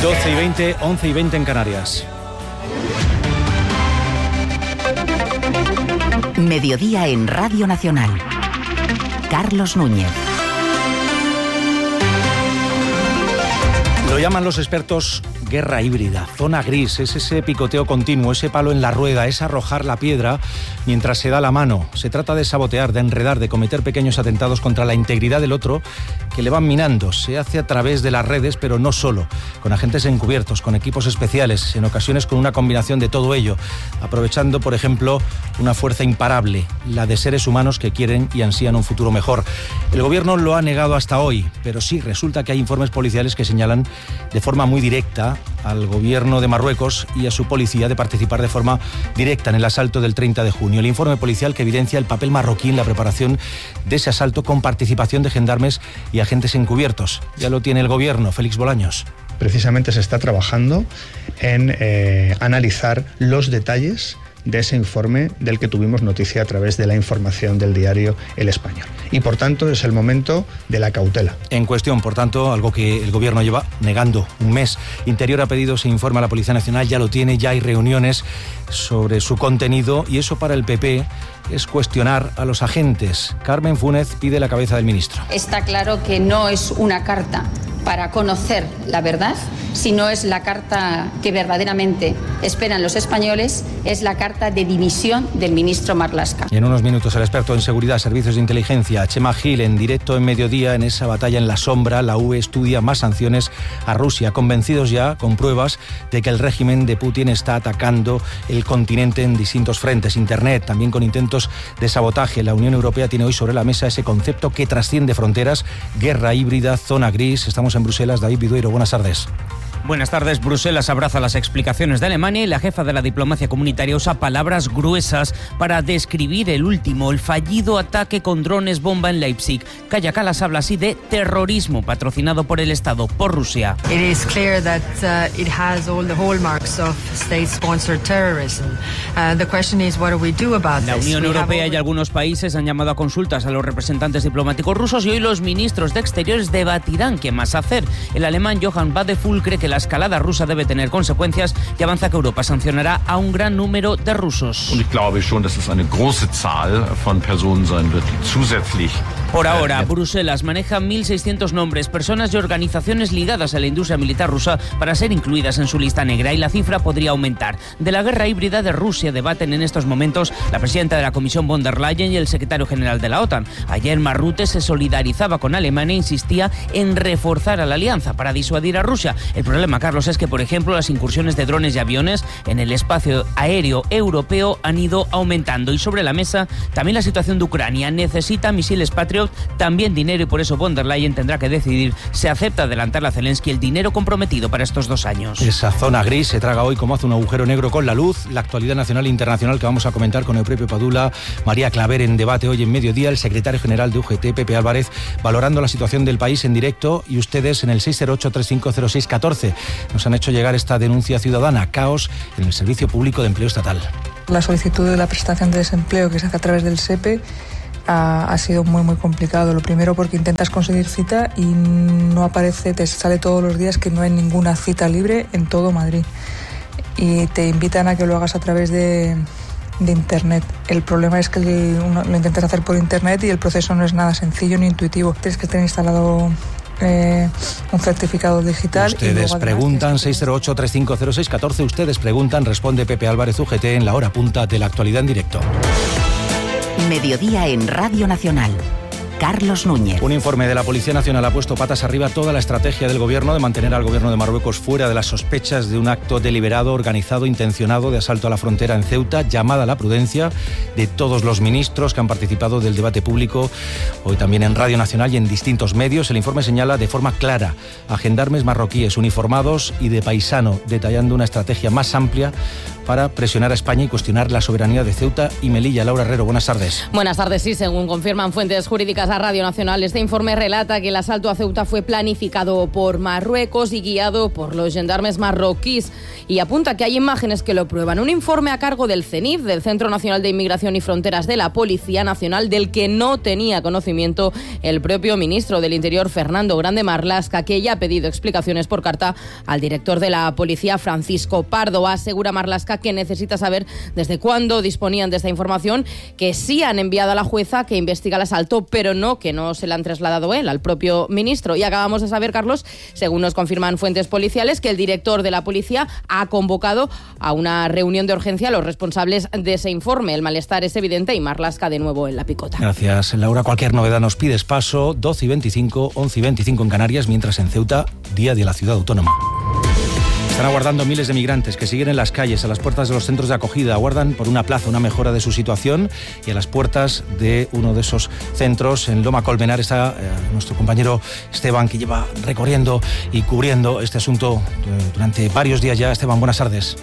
12:20, 11:20 en Canarias. Mediodía en Radio Nacional. Carlos Núñez. Lo llaman los expertos guerra híbrida, zona gris, es ese picoteo continuo, ese palo en la rueda, es arrojar la piedra mientras se da la mano. Se trata de sabotear, de enredar, de cometer pequeños atentados contra la integridad del otro que le van minando. Se hace a través de las redes, pero no solo, con agentes encubiertos, con equipos especiales, en ocasiones con una combinación de todo ello, aprovechando, por ejemplo, una fuerza imparable, la de seres humanos que quieren y ansían un futuro mejor. El gobierno lo ha negado hasta hoy, pero sí resulta que hay informes policiales que señalan de forma muy directa al gobierno de Marruecos y a su policía de participar de forma directa en el asalto del 30 de junio. El informe policial que evidencia el papel marroquí en la preparación de ese asalto con participación de gendarmes y agentes encubiertos. Ya lo tiene el gobierno, Félix Bolaños. Precisamente se está trabajando en analizar los detalles de ese informe del que tuvimos noticia a través de la información del diario El Español. Y por tanto es el momento de la cautela. En cuestión, por tanto, algo que el gobierno lleva negando un mes. Interior ha pedido ese informe a la Policía Nacional, ya lo tiene, ya hay reuniones sobre su contenido y eso para el PP es cuestionar a los agentes. Carmen Fúnez pide la cabeza del ministro. Está claro que no es una carta para conocer la verdad, sino es la carta que verdaderamente esperan los españoles, es la carta de dimisión del ministro Marlaska. Y en unos minutos el experto en seguridad, servicios de inteligencia, Chema Gil, en directo en Mediodía, en esa batalla en la sombra, la UE estudia más sanciones a Rusia, convencidos ya, con pruebas, de que el régimen de Putin está atacando el continente en distintos frentes. Internet, también con intentos de sabotaje. La Unión Europea tiene hoy sobre la mesa ese concepto que trasciende fronteras, guerra híbrida, zona gris. Estamos en Bruselas. David Vidueiro, buenas tardes. Buenas tardes. Bruselas abraza las explicaciones de Alemania y la jefa de la diplomacia comunitaria usa palabras gruesas para describir el fallido ataque con drones bomba en Leipzig. Kaja Kallas habla así de terrorismo patrocinado por el Estado, por Rusia. It is clear that it has all the hallmarks of state-sponsored terrorism. The question is, what do we do about La this? Unión Europea y algunos países han llamado a consultas a los representantes diplomáticos rusos y hoy los ministros de Exteriores debatirán qué más hacer. El alemán Johann Wadephul cree que la escalada rusa debe tener consecuencias y avanza que Europa sancionará a un gran número de rusos. Por ahora, Bruselas maneja 1.600 nombres, personas y organizaciones ligadas a la industria militar rusa para ser incluidas en su lista negra y la cifra podría aumentar. De la guerra híbrida de Rusia debaten en estos momentos la presidenta de la Comisión von der Leyen y el secretario general de la OTAN. Ayer Marrute se solidarizaba con Alemania e insistía en reforzar a la alianza para disuadir a Rusia. El problema, Carlos, es que, por ejemplo, las incursiones de drones y aviones en el espacio aéreo europeo han ido aumentando. Y sobre la mesa, también la situación de Ucrania. Necesita misiles Patriot, también dinero, y por eso von der Leyen tendrá que decidir si acepta adelantarle a Zelensky el dinero comprometido para estos 2 años. Esa zona gris se traga hoy como hace un agujero negro con la luz. La actualidad nacional e internacional que vamos a comentar con Eupepio Padula, María Claver en debate hoy en Mediodía, el secretario general de UGT, Pepe Álvarez, valorando la situación del país en directo, y ustedes en el 608-350614. Nos han hecho llegar esta denuncia ciudadana: caos en el Servicio Público de Empleo Estatal. La solicitud de la prestación de desempleo que se hace a través del SEPE ha sido muy complicado. Lo primero porque intentas conseguir cita y no aparece, te sale todos los días que no hay ninguna cita libre en todo Madrid. Y te invitan a que lo hagas a través de internet. El problema es que lo intentas hacer por internet y el proceso no es nada sencillo ni intuitivo. Tienes que tener instalado un certificado digital. Ustedes preguntan, 608-350614. Ustedes preguntan, responde Pepe Álvarez, UGT, en la hora punta de la actualidad en directo. Mediodía en Radio Nacional. Carlos Núñez. Un informe de la Policía Nacional ha puesto patas arriba toda la estrategia del gobierno de mantener al gobierno de Marruecos fuera de las sospechas de un acto deliberado, organizado, intencionado de asalto a la frontera en Ceuta, llamada a la prudencia de todos los ministros que han participado del debate público, hoy también en Radio Nacional y en distintos medios. El informe señala de forma clara a gendarmes marroquíes uniformados y de paisano, detallando una estrategia más amplia para presionar a España y cuestionar la soberanía de Ceuta y Melilla. Laura Herrero, buenas tardes. Buenas tardes, sí, según confirman fuentes jurídicas a Radio Nacional. Este informe relata que el asalto a Ceuta fue planificado por Marruecos y guiado por los gendarmes marroquíes y apunta que hay imágenes que lo prueban. Un informe a cargo del CENIF, del Centro Nacional de Inmigración y Fronteras de la Policía Nacional, del que no tenía conocimiento el propio ministro del Interior, Fernando Grande Marlaska, que ya ha pedido explicaciones por carta al director de la Policía, Francisco Pardo. Asegura Marlaska que necesita saber desde cuándo disponían de esta información, que sí han enviado a la jueza que investiga el asalto, pero que no se la han trasladado él al propio ministro. Y acabamos de saber, Carlos, según nos confirman fuentes policiales, que el director de la policía ha convocado a una reunión de urgencia a los responsables de ese informe. El malestar es evidente y Marlaska de nuevo en la picota. Gracias, Laura. Cualquier novedad nos pides paso. 12:25, 11:25 en Canarias, mientras en Ceuta, día de la ciudad autónoma. Están aguardando miles de migrantes que siguen en las calles, a las puertas de los centros de acogida. Aguardan por una plaza, una mejora de su situación, y a las puertas de uno de esos centros, en Loma Colmenar, está nuestro compañero Esteban, que lleva recorriendo y cubriendo este asunto durante varios días ya. Esteban, buenas tardes.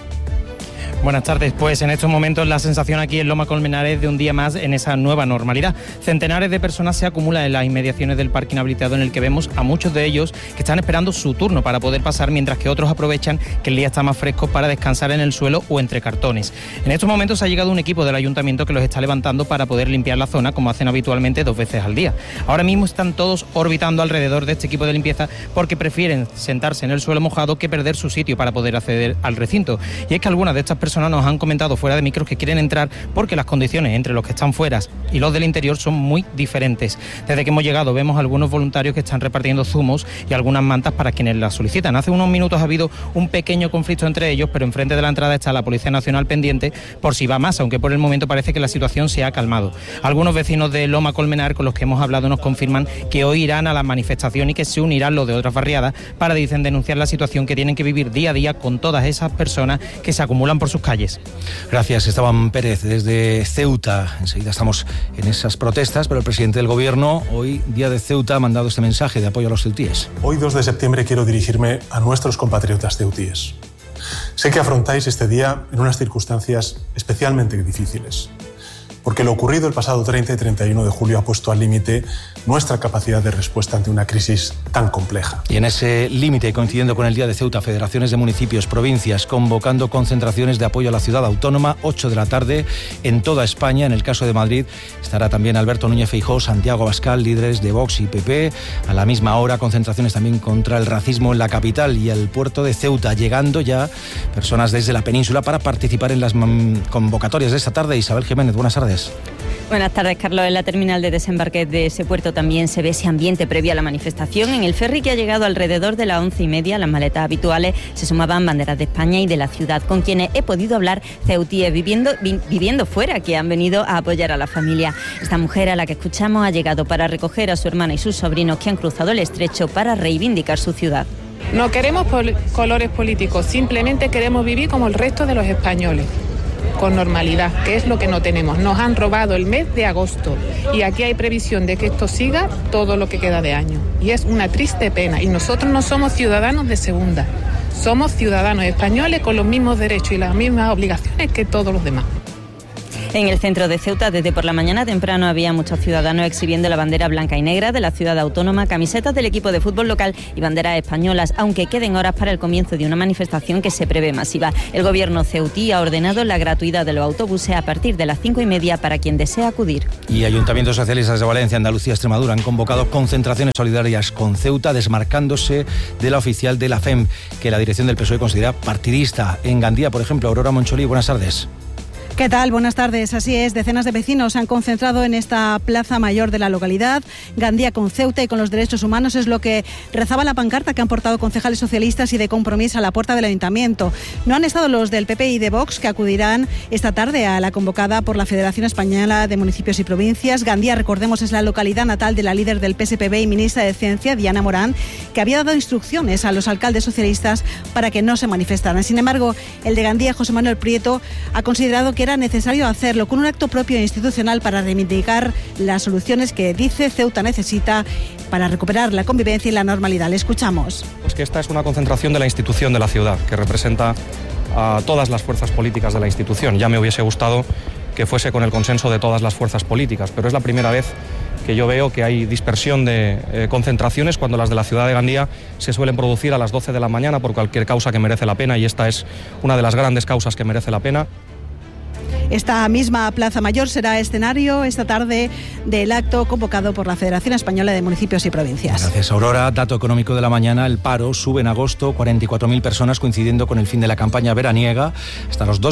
Buenas tardes. Pues en estos momentos la sensación aquí en Loma Colmenar es de un día más en esa nueva normalidad. Centenares de personas se acumulan en las inmediaciones del parking habilitado, en el que vemos a muchos de ellos que están esperando su turno para poder pasar, mientras que otros aprovechan que el día está más fresco para descansar en el suelo o entre cartones. En estos momentos ha llegado un equipo del ayuntamiento que los está levantando para poder limpiar la zona, como hacen habitualmente 2 veces al día. Ahora mismo están todos orbitando alrededor de este equipo de limpieza porque prefieren sentarse en el suelo mojado que perder su sitio para poder acceder al recinto. Y es que algunas de estas personas nos han comentado fuera de micros que quieren entrar porque las condiciones entre los que están fuera y los del interior son muy diferentes. Desde que hemos llegado vemos algunos voluntarios que están repartiendo zumos y algunas mantas para quienes las solicitan. Hace unos minutos ha habido un pequeño conflicto entre ellos, pero enfrente de la entrada está la Policía Nacional pendiente por si va más, aunque por el momento parece que la situación se ha calmado. Algunos vecinos de Loma Colmenar con los que hemos hablado nos confirman que hoy irán a la manifestación y que se unirán los de otras barriadas para, dicen, denunciar la situación que tienen que vivir día a día con todas esas personas que se acumulan por sus calles. Gracias, Esteban Pérez, desde Ceuta. Enseguida estamos en esas protestas, pero el presidente del Gobierno, hoy, día de Ceuta, ha mandado este mensaje de apoyo a los ceutíes. Hoy, 2 de septiembre, quiero dirigirme a nuestros compatriotas ceutíes. Sé que afrontáis este día en unas circunstancias especialmente difíciles, porque lo ocurrido el pasado 30 y 31 de julio ha puesto al límite nuestra capacidad de respuesta ante una crisis tan compleja. Y en ese límite, coincidiendo con el Día de Ceuta, federaciones de municipios, provincias, convocando concentraciones de apoyo a la ciudad autónoma, 8 de la tarde, en toda España. En el caso de Madrid estará también Alberto Núñez Feijóo, Santiago Abascal, líderes de Vox y PP. A la misma hora, concentraciones también contra el racismo en la capital y el puerto de Ceuta, llegando ya personas desde la península para participar en las convocatorias de esta tarde. Isabel Jiménez, buenas tardes. Buenas tardes, Carlos. En la terminal de desembarque de ese puerto también se ve ese ambiente previo a la manifestación. En el ferry, que ha llegado alrededor de las 11:30, las maletas habituales, se sumaban banderas de España y de la ciudad, con quienes he podido hablar, ceutíes viviendo fuera, que han venido a apoyar a la familia. Esta mujer, a la que escuchamos, ha llegado para recoger a su hermana y sus sobrinos que han cruzado el estrecho para reivindicar su ciudad. No queremos colores políticos, simplemente queremos vivir como el resto de los españoles, con normalidad, que es lo que no tenemos. Nos han robado el mes de agosto y aquí hay previsión de que esto siga todo lo que queda de año. Y es una triste pena. Y nosotros no somos ciudadanos de segunda, somos ciudadanos españoles con los mismos derechos y las mismas obligaciones que todos los demás. En el centro de Ceuta, desde por la mañana temprano, había muchos ciudadanos exhibiendo la bandera blanca y negra de la ciudad autónoma, camisetas del equipo de fútbol local y banderas españolas, aunque queden horas para el comienzo de una manifestación que se prevé masiva. El gobierno ceutí ha ordenado la gratuidad de los autobuses a partir de las 5:30 para quien desea acudir. Y ayuntamientos socialistas de Valencia, Andalucía y Extremadura han convocado concentraciones solidarias con Ceuta, desmarcándose de la oficial de la FEM, que la dirección del PSOE considera partidista. En Gandía, por ejemplo, Aurora Moncholí, buenas tardes. ¿Qué tal? Buenas tardes. Así es, decenas de vecinos se han concentrado en esta plaza mayor de la localidad. Gandía con Ceuta y con los derechos humanos es lo que rezaba la pancarta que han portado concejales socialistas y de Compromís a la puerta del ayuntamiento. No han estado los del PP y de Vox, que acudirán esta tarde a la convocada por la Federación Española de Municipios y Provincias. Gandía, recordemos, es la localidad natal de la líder del PSPB y ministra de Ciencia, Diana Morán, que había dado instrucciones a los alcaldes socialistas para que no se manifestaran. Sin embargo, el de Gandía, José Manuel Prieto, ha considerado que era necesario hacerlo con un acto propio e institucional para reivindicar las soluciones que, dice, Ceuta necesita para recuperar la convivencia y la normalidad. Le escuchamos. Pues que esta es una concentración de la institución de la ciudad, que representa a todas las fuerzas políticas de la institución. Ya me hubiese gustado que fuese con el consenso de todas las fuerzas políticas, pero es la primera vez que yo veo que hay dispersión de concentraciones cuando las de la ciudad de Gandía se suelen producir a las 12 de la mañana por cualquier causa que merece la pena, y esta es una de las grandes causas que merece la pena. Esta misma Plaza Mayor será escenario esta tarde del acto convocado por la Federación Española de Municipios y Provincias. Gracias, Aurora. Dato económico de la mañana: el paro sube en agosto 44.000 personas, coincidiendo con el fin de la campaña veraniega, hasta los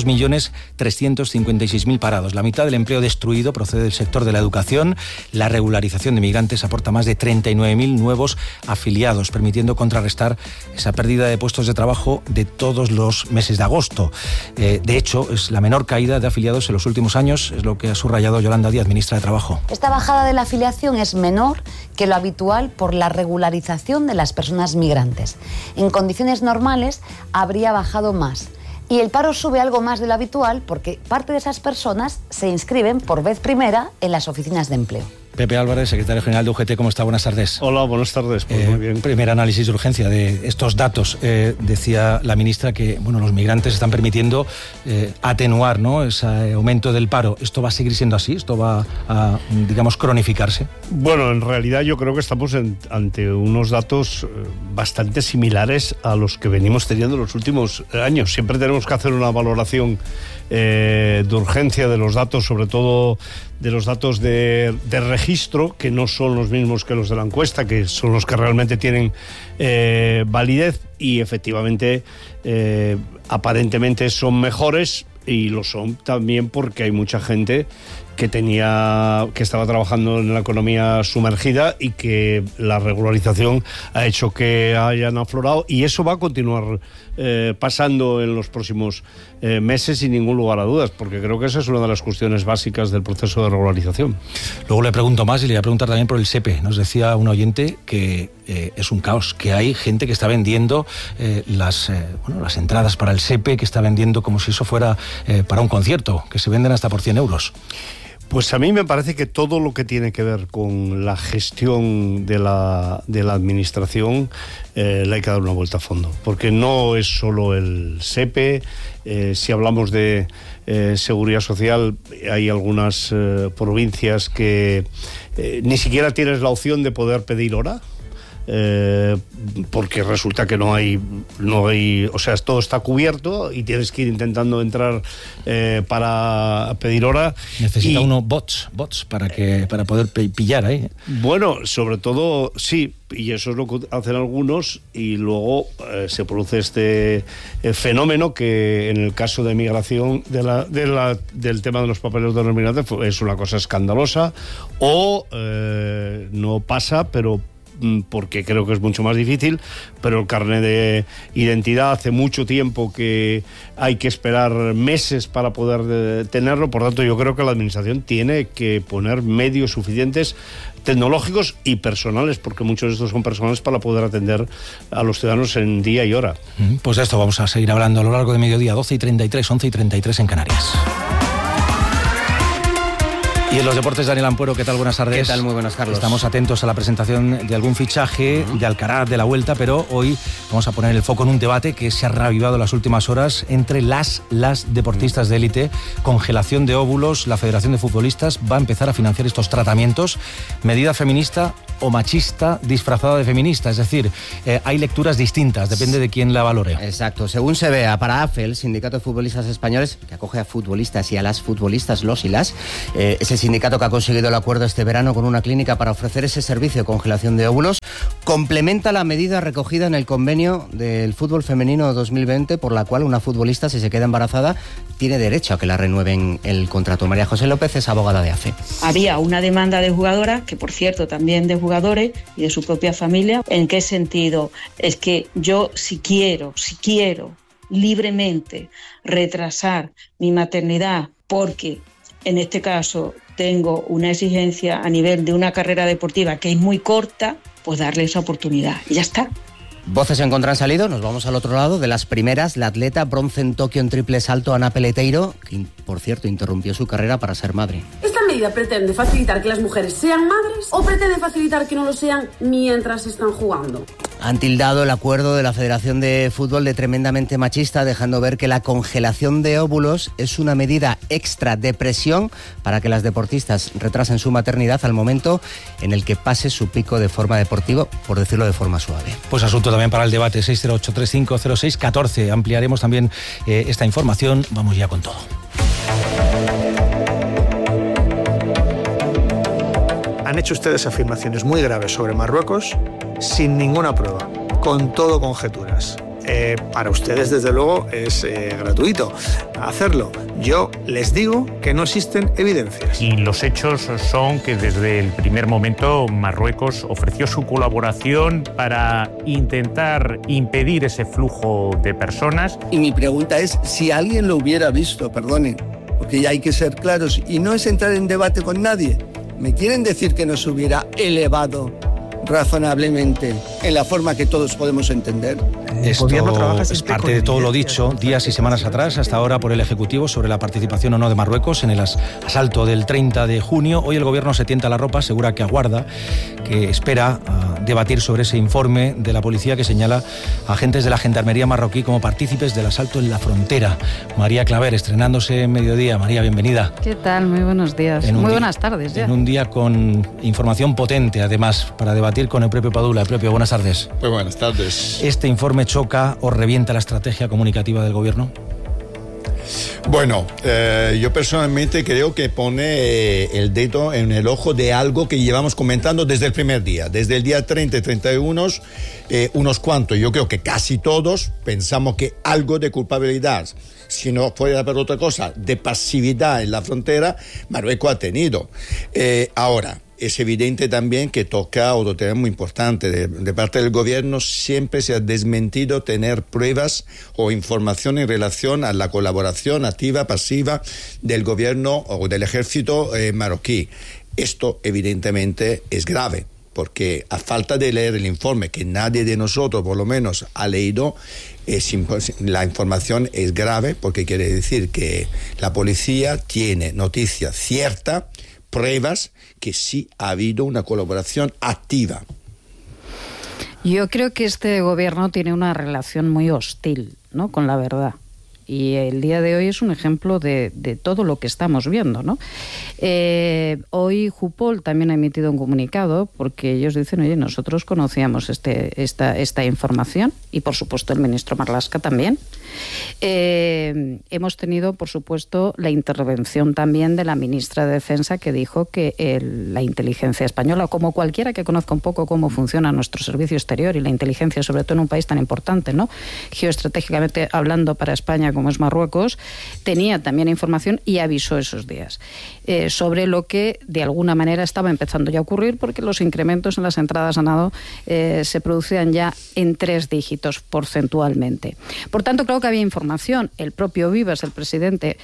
2.356.000 parados. La mitad del empleo destruido procede del sector de la educación. La regularización de migrantes aporta más de 39.000 nuevos afiliados, permitiendo contrarrestar esa pérdida de puestos de trabajo de todos los meses de agosto. De hecho, es la menor caída de afiliados en los últimos años, es lo que ha subrayado Yolanda Díaz, ministra de Trabajo. Esta bajada de la afiliación es menor que lo habitual por la regularización de las personas migrantes. En condiciones normales habría bajado más. Y el paro sube algo más de lo habitual porque parte de esas personas se inscriben por vez primera en las oficinas de empleo. Pepe Álvarez, secretario general de UGT, ¿cómo está? Buenas tardes. Hola, buenas tardes. Pues muy bien. Primer análisis de urgencia de estos datos. Decía la ministra que los migrantes están permitiendo atenuar, ¿no?, ese aumento del paro. ¿Esto va a seguir siendo así? ¿Esto va a, cronificarse? Bueno, en realidad yo creo que estamos ante unos datos bastante similares a los que venimos teniendo en los últimos años. Siempre tenemos que hacer una valoración de urgencia de los datos, sobre todo de los datos de registro, que no son los mismos que los de la encuesta, que son los que realmente tienen validez, y efectivamente aparentemente son mejores, y lo son también porque hay mucha gente que estaba trabajando en la economía sumergida y que la regularización ha hecho que hayan aflorado, y eso va a continuar pasando en los próximos meses sin ningún lugar a dudas, porque creo que esa es una de las cuestiones básicas del proceso de regularización. Luego le pregunto más, y le voy a preguntar también por el SEPE. Nos decía un oyente que es un caos, que hay gente que está vendiendo las entradas para el SEPE, que está vendiendo como si eso fuera para un concierto, que se venden hasta por 100 euros. Pues a mí me parece que todo lo que tiene que ver con la gestión de la administración le hay que dar una vuelta a fondo, porque no es solo el SEPE. Si hablamos de seguridad social, hay algunas provincias que ni siquiera tienes la opción de poder pedir hora. Porque resulta que no hay, o sea, todo está cubierto y tienes que ir intentando entrar para pedir hora. Necesita uno bots para poder pillar ahí. Bueno, sobre todo sí, y eso es lo que hacen algunos, y luego se produce este fenómeno que en el caso de migración del tema de los papeles de los migrantes es una cosa escandalosa, o no pasa, pero porque creo que es mucho más difícil, pero el carnet de identidad hace mucho tiempo que hay que esperar meses para poder tenerlo. Por tanto, yo creo que la administración tiene que poner medios suficientes, tecnológicos y personales, porque muchos de estos son personales, para poder atender a los ciudadanos en día y hora. Pues de esto vamos a seguir hablando a lo largo de mediodía, 12:33, 11:33 en Canarias. Y en los deportes, Daniel Ampuero, ¿qué tal? Buenas tardes. ¿Qué tal? Muy buenas, Carlos. Estamos atentos a la presentación de algún fichaje de Alcaraz, de la Vuelta, pero hoy vamos a poner el foco en un debate que se ha reavivado en las últimas horas entre las deportistas de élite. Congelación de óvulos. La Federación de Futbolistas va a empezar a financiar estos tratamientos. Medida feminista o machista disfrazada de feminista, es decir, hay lecturas distintas, depende de quién la valore. Exacto, según se vea, para AFE, el Sindicato de Futbolistas Españoles, que acoge a futbolistas y a las futbolistas, los y las, es el sindicato que ha conseguido el acuerdo este verano con una clínica para ofrecer ese servicio de congelación de óvulos, complementa la medida recogida en el convenio del fútbol femenino 2020, por la cual una futbolista, si se queda embarazada, tiene derecho a que la renueven el contrato. María José López es abogada de AFE. Había una demanda de jugadoras, que por cierto también de jugadores y de su propia familia. ¿En qué sentido? Es que yo si quiero libremente retrasar mi maternidad porque en este caso tengo una exigencia a nivel de una carrera deportiva que es muy corta, pues darle esa oportunidad y ya está. Voces en contra han salido, nos vamos al otro lado. De las primeras, la atleta bronce en Tokio en triple salto, Ana Peleteiro, que por cierto interrumpió su carrera para ser madre. ¿Esta medida pretende facilitar que las mujeres sean madres o pretende facilitar que no lo sean mientras están jugando? Han tildado el acuerdo de la Federación de Fútbol de tremendamente machista, dejando ver que la congelación de óvulos es una medida extra de presión para que las deportistas retrasen su maternidad al momento en el que pase su pico de forma deportiva, por decirlo de forma suave. Pues asunto también para el debate, 608-350614. Ampliaremos también esta información. Vamos ya con todo. Han hecho ustedes afirmaciones muy graves sobre Marruecos sin ninguna prueba, con todo conjeturas. Para ustedes, desde luego, es gratuito hacerlo. Yo les digo que no existen evidencias. Y los hechos son que desde el primer momento Marruecos ofreció su colaboración para intentar impedir ese flujo de personas. Y mi pregunta es, si alguien lo hubiera visto, perdonen, porque ya hay que ser claros, y no es entrar en debate con nadie. ¿Me quieren decir que no se hubiera elevado razonablemente en la forma que todos podemos entender? Esto es parte de todo lo dicho días y semanas atrás, hasta ahora por el Ejecutivo, sobre la participación o no de Marruecos en el asalto del 30 de junio. Hoy el Gobierno se tienta la ropa, asegura que aguarda, que espera debatir sobre ese informe de la policía que señala a agentes de la Gendarmería marroquí como partícipes del asalto en la frontera. María Claver, estrenándose en Mediodía. María, bienvenida. ¿Qué tal? Muy buenos días. Muy buenas tardes ya. En un día con información potente, además, para debatir con Eupropio Padula. Eupropio, buenas tardes. Muy buenas tardes. ¿Este informe choca o revienta la estrategia comunicativa del Gobierno? Bueno, yo personalmente creo que pone el dedo en el ojo de algo que llevamos comentando desde el primer día. Desde el día 30 y 31, unos cuantos, yo creo que casi todos, pensamos que algo de culpabilidad, si no fuera por otra cosa, de pasividad en la frontera, Marruecos ha tenido. Ahora, es evidente también que toca otro tema muy importante. De parte del Gobierno siempre se ha desmentido tener pruebas o información en relación a la colaboración activa, pasiva del Gobierno o del Ejército marroquí. Esto evidentemente es grave, porque a falta de leer el informe, que nadie de nosotros por lo menos ha leído, la información es grave, porque quiere decir que la policía tiene noticia cierta, pruebas que sí ha habido una colaboración activa. Yo creo que este gobierno tiene una relación muy hostil, ¿no?, con la verdad. Y el día de hoy es un ejemplo de todo lo que estamos viendo, ¿no? Hoy Jupol también ha emitido un comunicado porque ellos dicen, oye, nosotros conocíamos esta información, y por supuesto el ministro Marlaska también. Hemos tenido, por supuesto, la intervención también de la ministra de Defensa, que dijo que la inteligencia española, como cualquiera que conozca un poco cómo funciona nuestro servicio exterior y la inteligencia, sobre todo en un país tan importante, ¿no?, geoestratégicamente hablando para España como es Marruecos, tenía también información y avisó esos días sobre lo que de alguna manera estaba empezando ya a ocurrir, porque los incrementos en las entradas a nado se producían ya en 3 dígitos porcentualmente. Por tanto, creo que había información. El propio Vives, el presidente,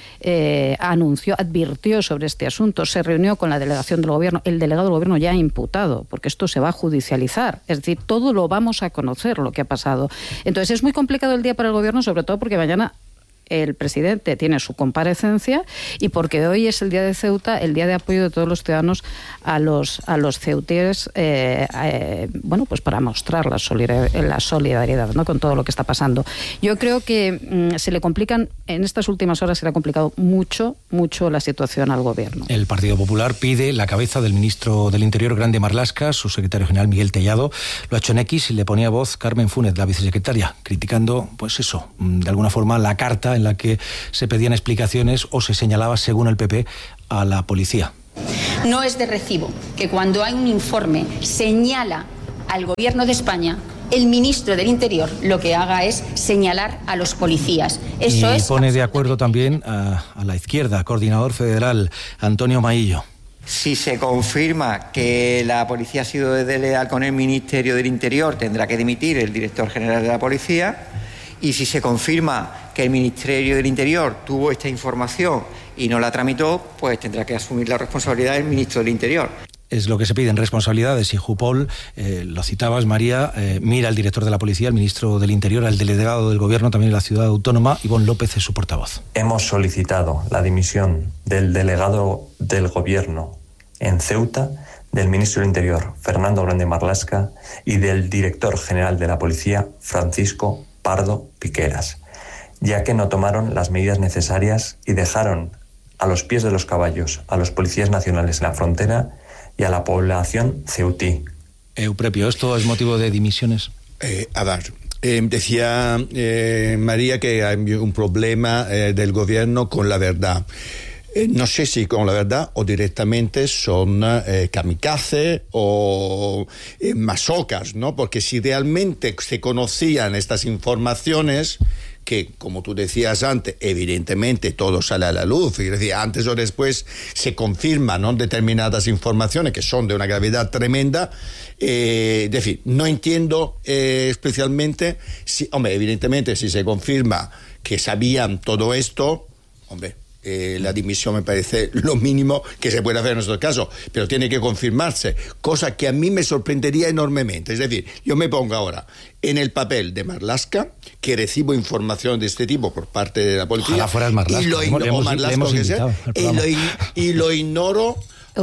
advirtió sobre este asunto, se reunió con la delegación del Gobierno. El delegado del Gobierno ya ha imputado, porque esto se va a judicializar. Es decir, todo lo vamos a conocer, lo que ha pasado. Entonces es muy complicado el día para el Gobierno, sobre todo porque mañana el presidente tiene su comparecencia y porque hoy es el día de Ceuta, el día de apoyo de todos los ciudadanos a los ceutíes, bueno, pues para mostrar la solidaridad, ¿no?, con todo lo que está pasando. Yo creo que se le complican, en estas últimas horas se le ha complicado mucho la situación al Gobierno. El Partido Popular pide la cabeza del ministro del Interior, Grande Marlaska. Su secretario general, Miguel Tellado, lo ha hecho en X y le ponía voz Carmen Funes, la vicesecretaria, criticando, pues eso, de alguna forma la carta en la que se pedían explicaciones o se señalaba, según el PP, a la policía. No es de recibo que cuando hay un informe señala al Gobierno de España, el ministro del Interior lo que haga es señalar a los policías. Eso y es pone de acuerdo también a la izquierda, coordinador federal, Antonio Maillo. Si se confirma que la policía ha sido desleal con el Ministerio del Interior, tendrá que dimitir el director general de la policía. Y si se confirma que el Ministerio del Interior tuvo esta información y no la tramitó, pues tendrá que asumir la responsabilidad del ministro del Interior. Es lo que se piden responsabilidades, y Jupol, lo citabas, María, mira al director de la policía, al ministro del Interior, al delegado del Gobierno también en la ciudad autónoma. Ivonne López es su portavoz. Hemos solicitado la dimisión del delegado del Gobierno en Ceuta del ministro del Interior, Fernando Grande Marlaska, y del director general de la Policía, Francisco Pardo Piqueras, ya que no tomaron las medidas necesarias y dejaron a los pies de los caballos a los policías nacionales en la frontera y a la población ceutí. Euprepio, ¿esto es motivo de dimisiones? Decía María que hay un problema del gobierno con la verdad. No sé si con la verdad o directamente son kamikaze o masocas, ¿no? Porque si realmente se conocían estas informaciones, que, como tú decías antes, evidentemente todo sale a la luz, es decir, antes o después se confirman, ¿no?, determinadas informaciones que son de una gravedad tremenda. Es decir, no entiendo especialmente si, evidentemente si se confirma que sabían todo esto, la dimisión me parece lo mínimo que se puede hacer en nuestro caso, pero tiene que confirmarse, cosa que a mí me sorprendería enormemente. Es decir, yo me pongo ahora en el papel de Marlaska, que recibo información de este tipo por parte de la policía. Ojalá fuera el Marlaska. Y lo ignoro.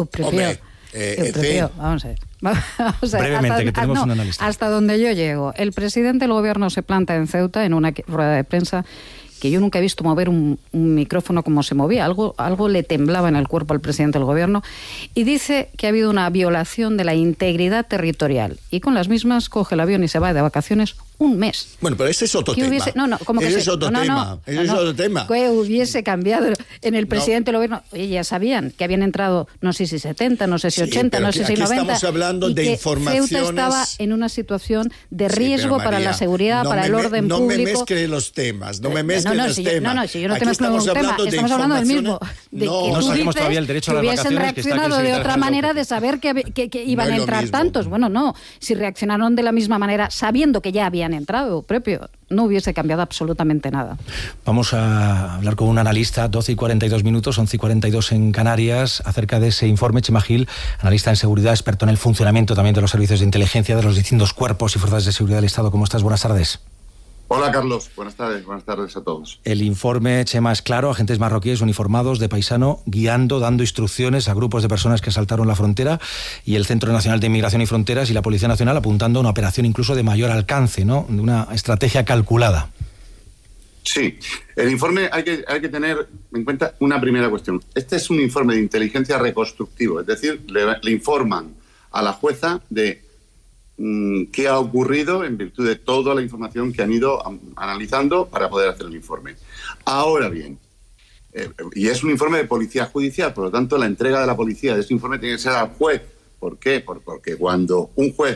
Vamos a ver. Brevemente, que tenemos un analista. Hasta donde yo llego. El presidente del gobierno se planta en Ceuta en una rueda de prensa que yo nunca he visto mover un micrófono como se movía. Algo le temblaba en el cuerpo al presidente del gobierno, y dice que ha habido una violación de la integridad territorial, y con las mismas coge el avión y se va de vacaciones un mes. Bueno, pero ese es otro tema. Ese es otro tema. Que hubiese cambiado en el presidente del gobierno. Oye, ya sabían que habían entrado, no sé si 70, no sé si 80, no sé si 90. Estamos hablando de informaciones. Ceuta estaba en una situación de riesgo para la seguridad, para el orden público. No me mezcle los temas, si yo no te mezclo un tema, estamos hablando del mismo. De que no sabemos todavía el derecho a las vacaciones. Hubiesen reaccionado de otra manera, de saber que iban a entrar tantos. Bueno, no. Si reaccionaron de la misma manera, sabiendo que ya habían entrado, propio, no hubiese cambiado absolutamente nada. Vamos a hablar con un analista, 12 y 42 minutos, 11 y 42 en Canarias, acerca de ese informe. Chema Gil, analista en seguridad, experto en el funcionamiento también de los servicios de inteligencia de los distintos cuerpos y fuerzas de seguridad del Estado. ¿Cómo estás? Buenas tardes. Hola, Carlos. Buenas tardes a todos. El informe, Chema, es claro: agentes marroquíes uniformados de paisano guiando, dando instrucciones a grupos de personas que asaltaron la frontera, y el Centro Nacional de Inmigración y Fronteras y la Policía Nacional apuntando a una operación incluso de mayor alcance, ¿no?, de una estrategia calculada. Sí, el informe hay que tener en cuenta una primera cuestión. Este es un informe de inteligencia reconstructivo, es decir, le informan a la jueza de qué ha ocurrido en virtud de toda la información que han ido analizando para poder hacer el informe. Ahora bien, y es un informe de policía judicial, por lo tanto la entrega de la policía de ese informe tiene que ser al juez. ¿Por qué? Porque cuando un juez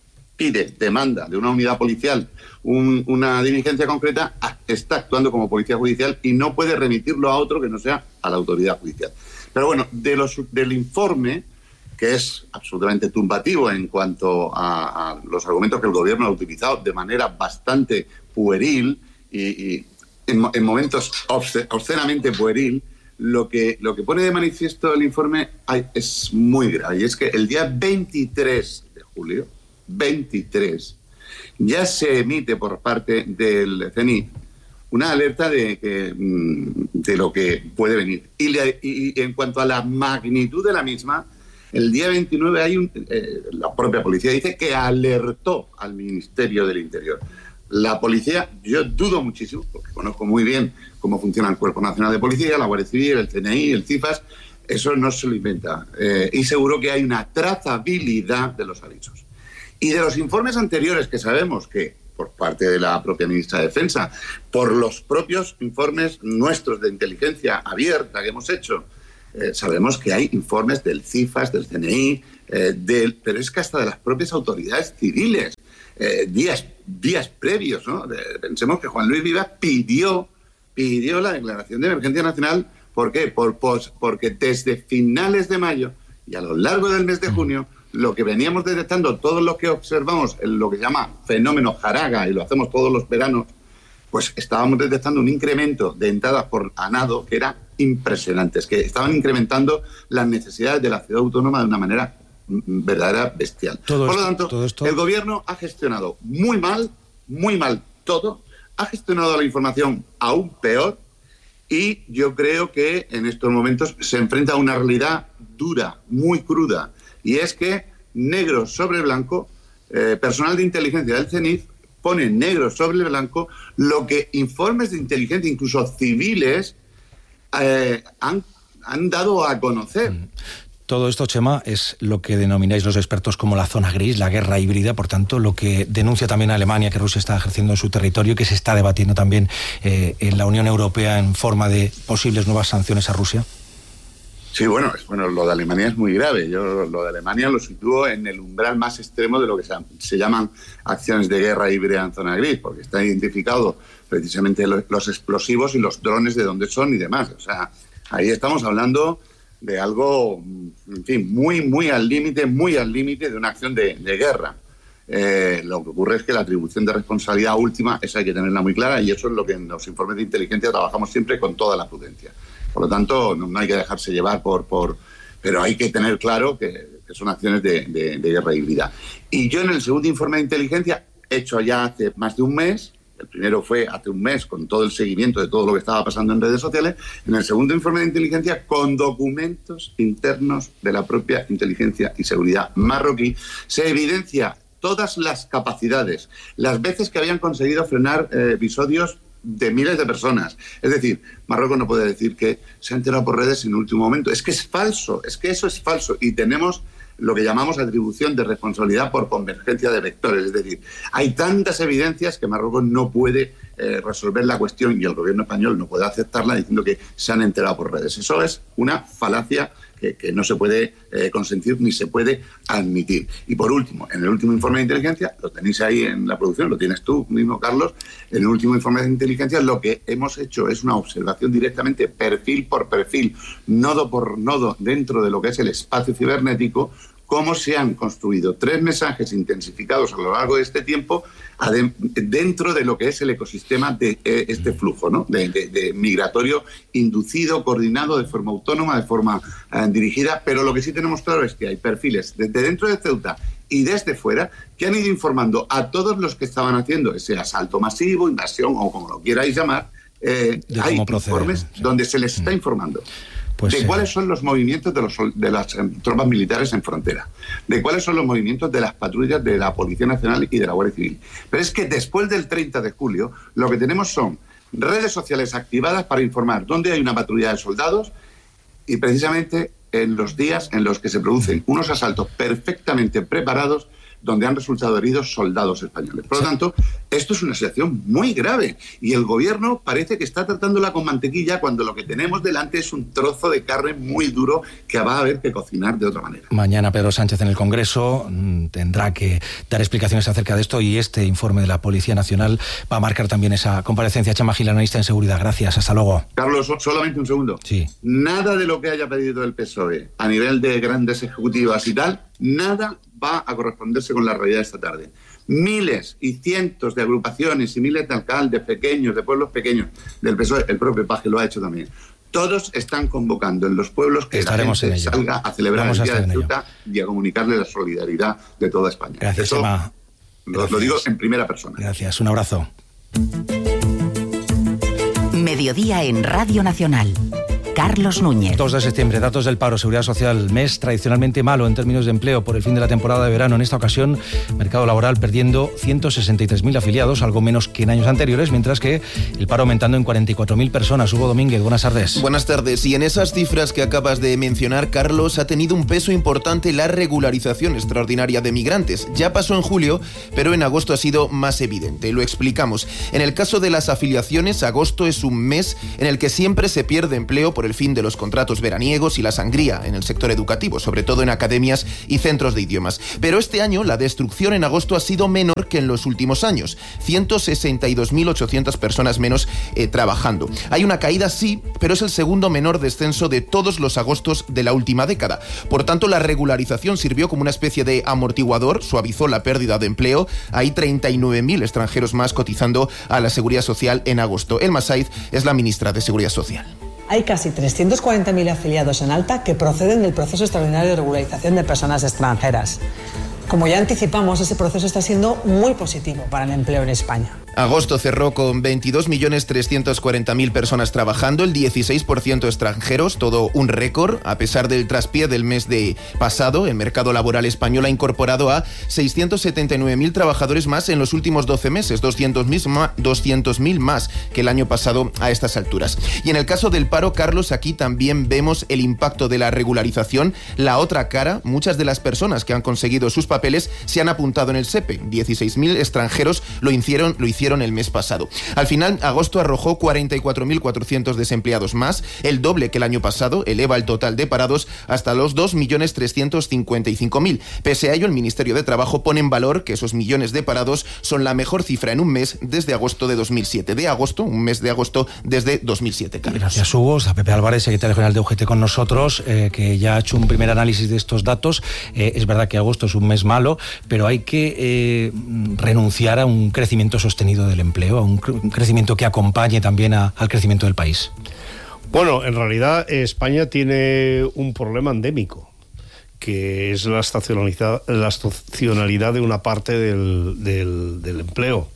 demanda de una unidad policial una diligencia concreta, está actuando como policía judicial y no puede remitirlo a otro que no sea a la autoridad judicial. Pero bueno, del informe, que es absolutamente tumbativo en cuanto a los argumentos que el gobierno ha utilizado de manera bastante pueril y en momentos obscenamente pueril, lo que pone de manifiesto el informe es muy grave. Y es que el día 23 de julio, 23, ya se emite por parte del CENIT una alerta de lo que puede venir. Y en cuanto a la magnitud de la misma, el día 29 la propia policía dice que alertó al Ministerio del Interior. La policía, yo dudo muchísimo, porque conozco muy bien cómo funciona el Cuerpo Nacional de Policía, la Guardia Civil, el CNI, el CIFAS, eso no se lo inventa. Y seguro que hay una trazabilidad de los avisos. Y de los informes anteriores que sabemos que, por parte de la propia ministra de Defensa, por los propios informes nuestros de inteligencia abierta que hemos hecho, sabemos que hay informes del CIFAS, del CNI, pero es que hasta de las propias autoridades civiles, días previos, ¿no? Pensemos que Juan Luis Vivas pidió la declaración de emergencia nacional. ¿Por qué? Porque desde finales de mayo y a lo largo del mes de junio, lo que veníamos detectando, todos los que observamos lo que se llama fenómeno Jaraga, y lo hacemos todos los veranos, pues estábamos detectando un incremento de entradas por a nado que era impresionante, es que estaban incrementando las necesidades de la ciudad autónoma de una manera verdadera bestial. Por lo tanto, el gobierno ha gestionado muy mal todo, ha gestionado la información aún peor, y yo creo que en estos momentos se enfrenta a una realidad dura, muy cruda, y es que negro sobre blanco, personal de inteligencia del CENIF pone negro sobre blanco lo que informes de inteligencia, incluso civiles, han dado a conocer. Todo esto, Chema, es lo que denomináis los expertos como la zona gris, la guerra híbrida, por tanto, lo que denuncia también Alemania, que Rusia está ejerciendo en su territorio, que se está debatiendo también en la Unión Europea en forma de posibles nuevas sanciones a Rusia. Sí, bueno, lo de Alemania es muy grave. Yo lo de Alemania lo sitúo en el umbral más extremo de lo que se llaman acciones de guerra híbrida en zona gris, porque está identificado precisamente los explosivos y los drones de dónde son y demás. O sea, ahí estamos hablando de algo, en fin, muy al límite de una acción de guerra. Lo que ocurre es que la atribución de responsabilidad última, esa hay que tenerla muy clara, y eso es lo que en los informes de inteligencia trabajamos siempre con toda la prudencia. Por lo tanto, no hay que dejarse llevar pero hay que tener claro que son acciones de guerra híbrida. Y yo en el segundo informe de inteligencia, hecho ya hace más de un mes, el primero fue hace un mes con todo el seguimiento de todo lo que estaba pasando en redes sociales, en el segundo informe de inteligencia, con documentos internos de la propia inteligencia y seguridad marroquí, se evidencia todas las capacidades, las veces que habían conseguido frenar episodios de miles de personas. Es decir, Marruecos no puede decir que se ha enterado por redes en el último momento. Es que es falso, es que eso es falso. Y tenemos lo que llamamos atribución de responsabilidad por convergencia de vectores. Es decir, hay tantas evidencias que Marruecos no puede resolver la cuestión y el gobierno español no puede aceptarla diciendo que se han enterado por redes. Eso es una falacia que no se puede consentir ni se puede admitir. Y por último, en el último informe de inteligencia, lo tenéis ahí en la producción, lo tienes tú mismo, Carlos, en el último informe de inteligencia lo que hemos hecho es una observación directamente perfil por perfil, nodo por nodo, dentro de lo que es el espacio cibernético, cómo se han construido 3 mensajes intensificados a lo largo de este tiempo dentro de lo que es el ecosistema de este flujo, ¿no? de migratorio inducido, coordinado de forma autónoma, de forma dirigida, pero lo que sí tenemos claro es que hay perfiles desde dentro de Ceuta y desde fuera que han ido informando a todos los que estaban haciendo ese asalto masivo, invasión o como lo queráis llamar, hay informes donde se les está informando. De cuáles son los movimientos de las tropas militares en frontera, de cuáles son los movimientos de las patrullas de la Policía Nacional y de la Guardia Civil. Pero es que después del 30 de julio lo que tenemos son redes sociales activadas para informar dónde hay una patrulla de soldados y precisamente en los días en los que se producen unos asaltos perfectamente preparados donde han resultado heridos soldados españoles. Por lo tanto, esto es una situación muy grave y el gobierno parece que está tratándola con mantequilla cuando lo que tenemos delante es un trozo de carne muy duro que va a haber que cocinar de otra manera. Mañana Pedro Sánchez en el Congreso tendrá que dar explicaciones acerca de esto y este informe de la Policía Nacional va a marcar también esa comparecencia. Chema Gil, analista en seguridad. Gracias, hasta luego. Carlos, solamente un segundo. Sí. Nada de lo que haya pedido el PSOE a nivel de grandes ejecutivas y tal, nada va a corresponderse con la realidad de esta tarde. Miles y cientos de agrupaciones y miles de alcaldes pequeños, de pueblos pequeños del PSOE, el propio Paje lo ha hecho también. Todos están convocando en los pueblos que estaremos la gente salga a celebrar el Día de Ceuta y a comunicarle la solidaridad de toda España. Gracias, eso Chema. Lo digo en primera persona. Gracias, un abrazo. Mediodía en Radio Nacional. Carlos Núñez. 2 de septiembre, datos del paro, seguridad social, mes tradicionalmente malo en términos de empleo por el fin de la temporada de verano. En esta ocasión, mercado laboral perdiendo 163.000 afiliados, algo menos que en años anteriores, mientras que el paro aumentando en 44.000 personas. Hugo Domínguez, buenas tardes. Buenas tardes. Y en esas cifras que acabas de mencionar, Carlos, ha tenido un peso importante la regularización extraordinaria de migrantes. Ya pasó en julio, pero en agosto ha sido más evidente. Lo explicamos. En el caso de las afiliaciones, agosto es un mes en el que siempre se pierde empleo por el fin de los contratos veraniegos y la sangría en el sector educativo, sobre todo en academias y centros de idiomas. Pero este año la destrucción en agosto ha sido menor que en los últimos años. 162.800 personas menos trabajando. Hay una caída, sí, pero es el segundo menor descenso de todos los agostos de la última década. Por tanto, la regularización sirvió como una especie de amortiguador, suavizó la pérdida de empleo. Hay 39.000 extranjeros más cotizando a la Seguridad Social en agosto. Elma Saiz es la ministra de Seguridad Social. Hay casi 340.000 afiliados en alta que proceden del proceso extraordinario de regularización de personas extranjeras. Como ya anticipamos, ese proceso está siendo muy positivo para el empleo en España. Agosto cerró con 22.340.000 personas trabajando, el 16% extranjeros, todo un récord. A pesar del traspié del mes de pasado, el mercado laboral español ha incorporado a 679.000 trabajadores más en los últimos 12 meses, 200.000 más que el año pasado a estas alturas. Y en el caso del paro, Carlos, aquí también vemos el impacto de la regularización. La otra cara, muchas de las personas que han conseguido sus papeles se han apuntado en el SEPE. 16.000 extranjeros lo hicieron el mes pasado. Al final, agosto arrojó 44.400 desempleados más, el doble que el año pasado, eleva el total de parados hasta los 2.355.000. Pese a ello, el Ministerio de Trabajo pone en valor que esos millones de parados son la mejor cifra en un mes desde agosto de 2007. Un mes de agosto desde 2007, Carlos. Gracias, Hugo. Está Pepe Álvarez, secretario general de UGT, con nosotros, que ya ha hecho un primer análisis de estos datos. Es verdad que agosto es un mes malo, pero hay que renunciar a un crecimiento sostenido del empleo, a un crecimiento que acompañe también al crecimiento del país. Bueno, en realidad España tiene un problema endémico, que es la estacionalidad de una parte del empleo.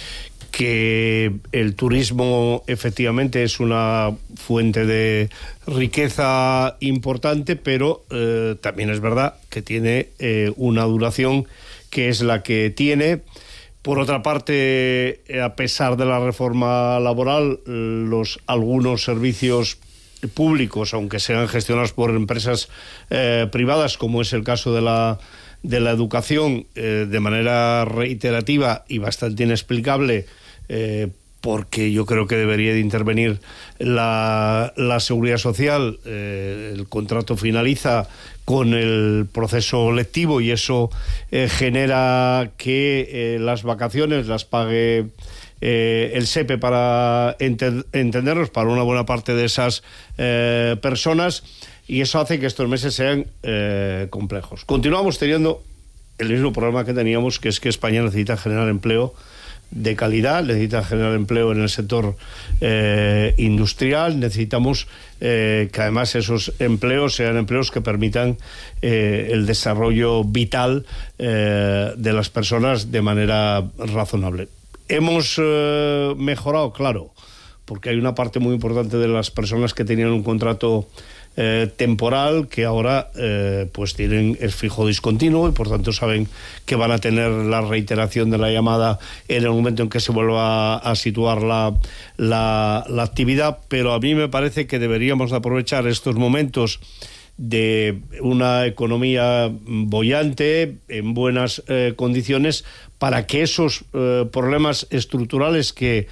Que el turismo efectivamente es una fuente de riqueza importante, pero también es verdad que tiene una duración que es la que tiene. Por otra parte, a pesar de la reforma laboral, algunos servicios públicos, aunque sean gestionados por empresas privadas, como es el caso de la educación, de manera reiterativa y bastante inexplicable, porque yo creo que debería de intervenir la seguridad social. El contrato finaliza con el proceso lectivo y eso genera que las vacaciones las pague el SEPE, para entendernos, para una buena parte de esas personas, y eso hace que estos meses sean complejos. Continuamos teniendo el mismo problema que teníamos, que es que España necesita generar empleo de calidad, necesita generar empleo en el sector industrial. Necesitamos que además esos empleos sean empleos que permitan el desarrollo vital de las personas de manera razonable. Hemos mejorado, claro, porque hay una parte muy importante de las personas que tenían un contrato temporal, que ahora pues tienen el fijo discontinuo y por tanto saben que van a tener la reiteración de la llamada en el momento en que se vuelva a situar la actividad. Pero a mí me parece que deberíamos aprovechar estos momentos de una economía boyante, en buenas condiciones, para que esos problemas estructurales que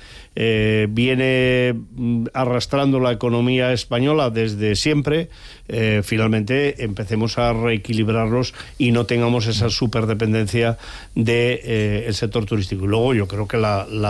viene arrastrando la economía española desde siempre, finalmente empecemos a reequilibrarlos y no tengamos esa superdependencia del sector turístico. Y luego yo creo que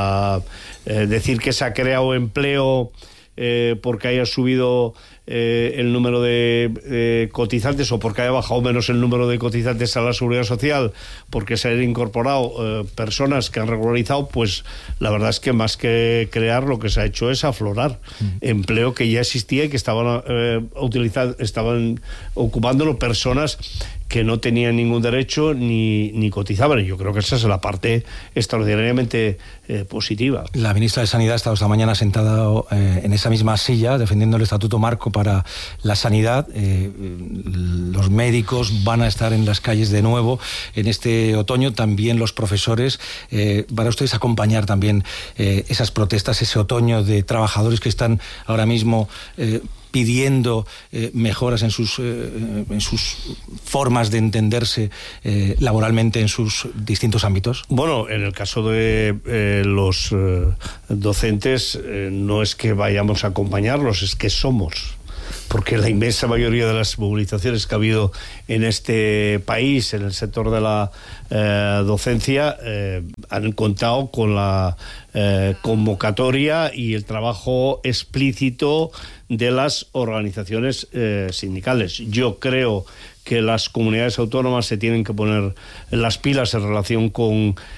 decir que se ha creado empleo porque haya subido el número de cotizantes, o porque haya bajado menos el número de cotizantes a la seguridad social, porque se han incorporado personas que han regularizado, pues la verdad es que más que crear, lo que se ha hecho es aflorar empleo que ya existía y que estaban ocupándolo personas que no tenían ningún derecho ni cotizaban. Y yo creo que esa es la parte extraordinariamente positiva. La ministra de Sanidad ha estado esta mañana sentada en esa misma silla defendiendo el Estatuto Marco para la sanidad. Los médicos van a estar en las calles de nuevo en este otoño, también los profesores. ¿Van a ustedes acompañar también esas protestas, ese otoño de trabajadores que están ahora mismo pidiendo mejoras en sus formas de entenderse laboralmente en sus distintos ámbitos? Bueno, en el caso de los docentes, no es que vayamos a acompañarlos, es que somos. Porque la inmensa mayoría de las movilizaciones que ha habido en este país, en el sector de la docencia, han contado con la convocatoria y el trabajo explícito de las organizaciones sindicales. Yo creo que las comunidades autónomas se tienen que poner las pilas en relación con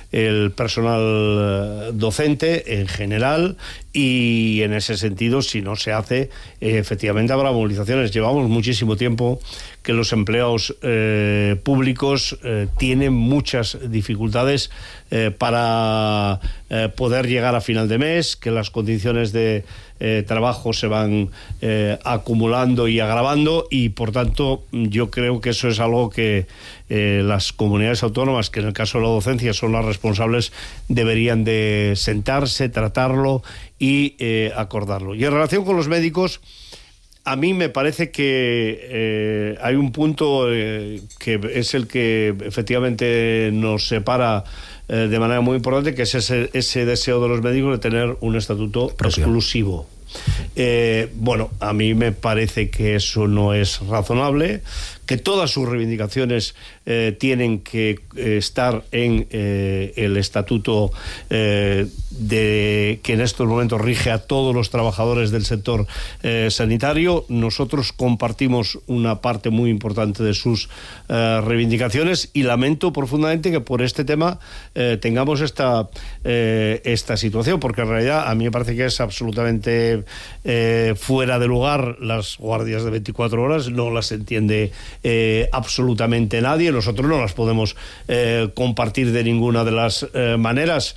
el personal docente en general, y en ese sentido, si no se hace, efectivamente habrá movilizaciones. Llevamos muchísimo tiempo que los empleados públicos tienen muchas dificultades para poder llegar a final de mes, que las condiciones de trabajo se van acumulando y agravando, y por tanto yo creo que eso es algo que las comunidades autónomas, que en el caso de la docencia son las responsables, deberían de sentarse, tratarlo y acordarlo. Y en relación con los médicos, a mí me parece que hay un punto que es el que efectivamente nos separa de manera muy importante, que es ese deseo de los médicos de tener un estatuto exclusivo. Bueno, a mí me parece que eso no es razonable, que todas sus reivindicaciones tienen que estar en el estatuto que en estos momentos rige a todos los trabajadores del sector sanitario. Nosotros compartimos una parte muy importante de sus reivindicaciones, y lamento profundamente que por este tema tengamos esta situación, porque en realidad a mí me parece que es absolutamente fuera de lugar las guardias de 24 horas, no las entiende absolutamente nadie. Nosotros no las podemos compartir de ninguna de las maneras,